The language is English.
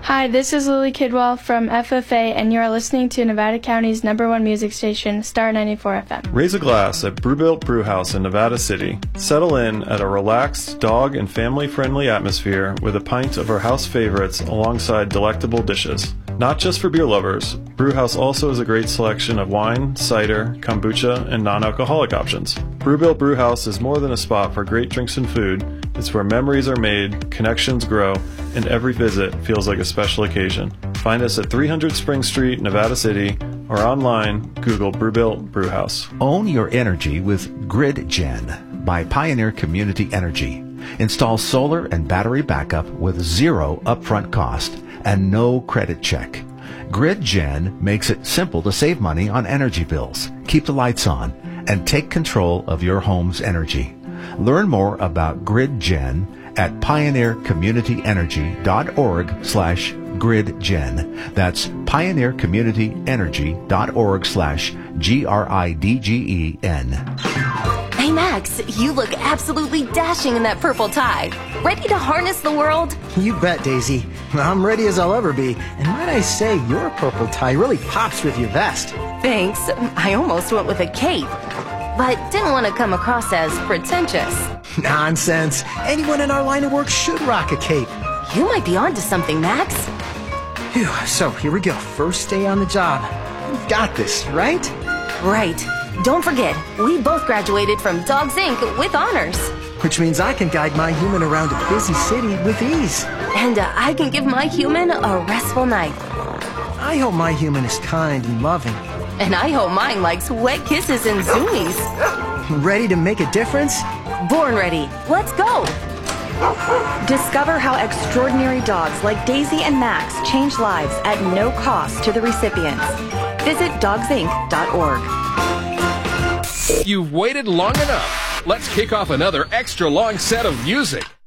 Hi, this is Lily Kidwell from FFA, and you are listening to Nevada County's #1 music station, Star 94 FM. Raise a glass at Brewbuilt Brewhouse in Nevada City. Settle in at a relaxed, dog and family-friendly atmosphere with a pint of our house favorites alongside delectable dishes. Not just for beer lovers, Brewhouse also has a great selection of wine, cider, kombucha, and non-alcoholic options. Brewbuilt Brewhouse is more than a spot for great drinks and food. It's where memories are made, connections grow, and every visit feels like a special occasion. Find us at 300 Spring Street, Nevada City, or online, Google Brewbuilt Brewhouse. Own your energy with GridGen by Pioneer Community Energy. Install solar and battery backup with zero upfront cost and no credit check. GridGen makes it simple to save money on energy bills, keep the lights on, and take control of your home's energy. Learn more about GridGen at pioneercommunityenergy.org/GridGen. That's pioneercommunityenergy.org/GRIDGEN. Hey Max, you look absolutely dashing in that purple tie. Ready to harness the world? You bet, Daisy. I'm ready as I'll ever be. And might I say, your purple tie really pops with your vest. Thanks. I almost went with a cape, but didn't want to come across as pretentious. Nonsense. Anyone in our line of work should rock a cape. You might be onto something, Max. Phew, so here we go. First day on the job. You've got this, right? Right. Don't forget, we both graduated from Dogs Inc. with honors. Which means I can guide my human around a busy city with ease. And I can give my human a restful night. I hope my human is kind and loving. And I hope mine likes wet kisses and zoomies. Ready to make a difference? Born ready. Let's go. Discover how extraordinary dogs like Daisy and Max change lives at no cost to the recipients. Visit dogsinc.org. You've waited long enough. Let's kick off another extra long set of music.